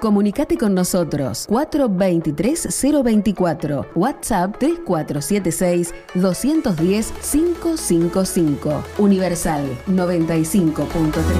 Comunicate con nosotros 423-024, WhatsApp 3476-210-555. Universal 95.3.